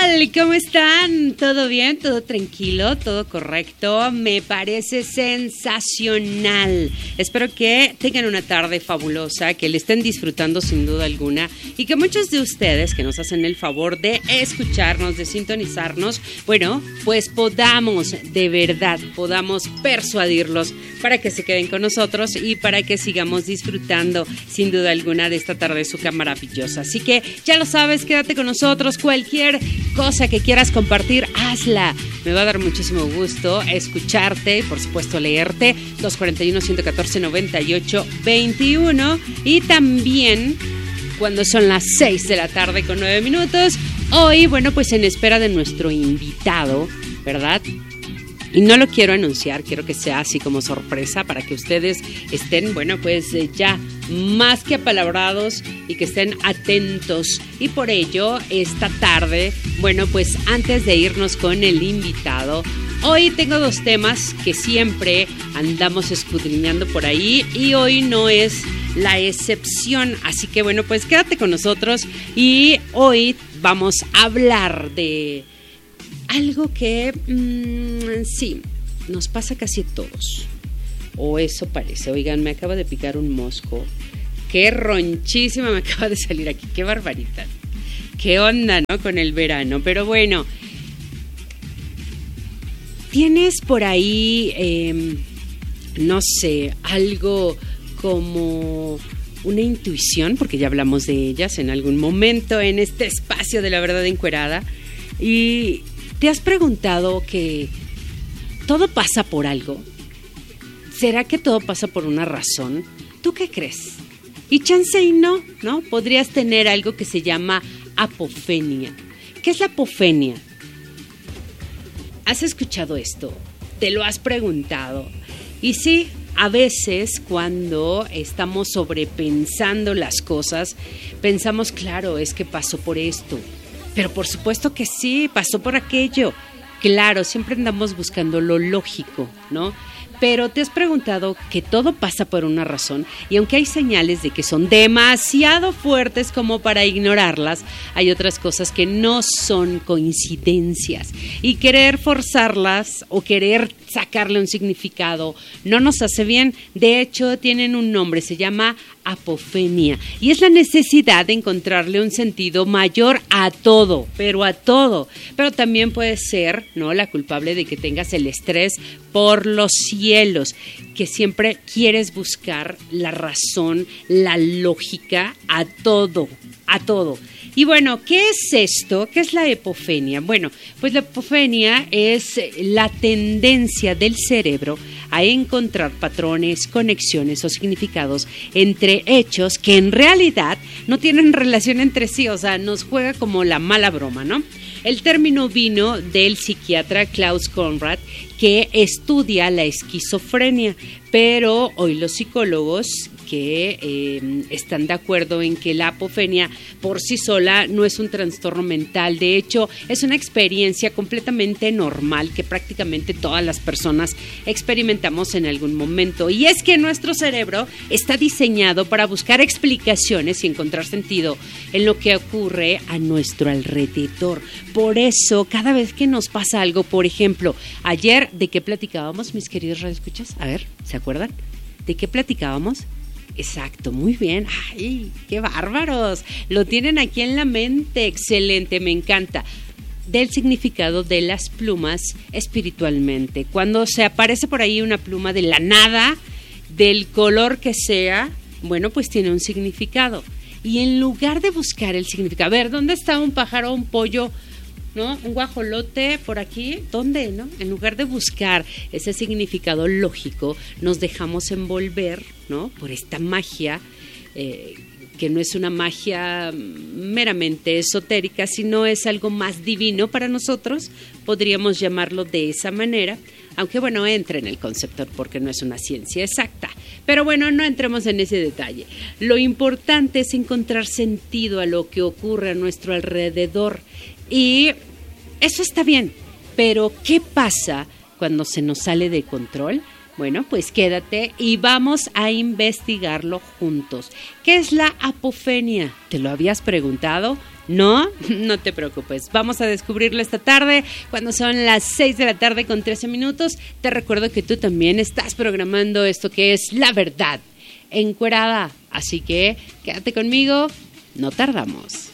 tal? ¿Cómo están? ¿Todo bien? ¿Todo tranquilo? ¿Todo correcto? Me parece sensacional. Espero que tengan una tarde fabulosa, que le estén disfrutando sin duda alguna y que muchos de ustedes que nos hacen el favor de escucharnos, de sintonizarnos, bueno, pues podamos persuadirlos para que se queden con nosotros y para que sigamos disfrutando sin duda alguna de esta tarde súper maravillosa. Así que ya lo sabes, quédate con nosotros. Cualquier cosa que quieras compartir, hazla. Me va a dar muchísimo gusto escucharte y por supuesto leerte. 241-114-98-21 y también cuando son las 6 de la tarde con 9 minutos. Hoy, bueno, pues en espera de nuestro invitado, ¿verdad? Y no lo quiero anunciar, quiero que sea así como sorpresa para que ustedes estén, bueno, pues ya más que apalabrados y que estén atentos. Y por ello, esta tarde, bueno, pues antes de irnos con el invitado, hoy tengo dos temas que siempre andamos escudriñando por ahí y hoy no es la excepción. Así que bueno, pues quédate con nosotros y hoy vamos a hablar de algo que sí, nos pasa casi a todos, o eso parece. Oigan, me acaba de picar un mosco. Qué ronchísima me acaba de salir aquí, qué barbaridad. Qué onda, ¿no? Con el verano, pero bueno. ¿Tienes por ahí, no sé, algo como una intuición? Porque ya hablamos de ellas en algún momento en este espacio de La Verdad Encuerada. Y ¿te has preguntado que todo pasa por algo? ¿Será que todo pasa por una razón? ¿Tú qué crees? Y chance y no, ¿no? Podrías tener algo que se llama apofenia. ¿Qué es la apofenia? ¿Has escuchado esto? ¿Te lo has preguntado? Y sí, a veces cuando estamos sobrepensando las cosas, pensamos, claro, es que pasó por esto. Pero por supuesto que sí, pasó por aquello. Claro, siempre andamos buscando lo lógico, ¿no? Pero te has preguntado que todo pasa por una razón y aunque hay señales de que son demasiado fuertes como para ignorarlas, hay otras cosas que no son coincidencias y querer forzarlas o querer sacarle un significado no nos hace bien. De hecho, tienen un nombre, se llama apofenia y es la necesidad de encontrarle un sentido mayor a todo, pero también puede ser, ¿no?, la culpable de que tengas el estrés por los cielos, que siempre quieres buscar la razón, la lógica a todo. Y bueno, ¿qué es esto? ¿Qué es la apofenia? Bueno, pues la apofenia es la tendencia del cerebro a encontrar patrones, conexiones o significados entre hechos que en realidad no tienen relación entre sí, o sea, nos juega como la mala broma, ¿no? El término vino del psiquiatra Klaus Conrad, que estudia la esquizofrenia, pero hoy los psicólogos que están de acuerdo en que la apofenia por sí sola no es un trastorno mental. De hecho, es una experiencia completamente normal que prácticamente todas las personas experimentamos en algún momento. Y es que nuestro cerebro está diseñado para buscar explicaciones y encontrar sentido en lo que ocurre a nuestro alrededor. Por eso, cada vez que nos pasa algo, por ejemplo, ayer, ¿de qué platicábamos, mis queridos radioescuchas? A ver, ¿se acuerdan? ¿De qué platicábamos? Exacto, muy bien. ¡Ay, qué bárbaros! Lo tienen aquí en la mente. Excelente, me encanta. Del significado de las plumas espiritualmente. Cuando se aparece por ahí una pluma de la nada, del color que sea, bueno, pues tiene un significado. Y en lugar de buscar el significado, a ver, ¿dónde está un pájaro, un pollo, ¿no? Un guajolote por aquí, ¿dónde, no? En lugar de buscar ese significado lógico, nos dejamos envolver, ¿no?, por esta magia, que no es una magia meramente esotérica, sino es algo más divino para nosotros, podríamos llamarlo de esa manera, aunque bueno, entra en el concepto porque no es una ciencia exacta. Pero bueno, no entremos en ese detalle. Lo importante es encontrar sentido a lo que ocurre a nuestro alrededor. Y eso está bien, pero ¿qué pasa cuando se nos sale de control? Bueno, pues quédate y vamos a investigarlo juntos. ¿Qué es la apofenia? ¿Te lo habías preguntado? ¿No? No te preocupes. Vamos a descubrirlo esta tarde cuando son las 6 de la tarde con 13 minutos. Te recuerdo que tú también estás programando esto que es La Verdad Encuerada. Así que quédate conmigo, no tardamos.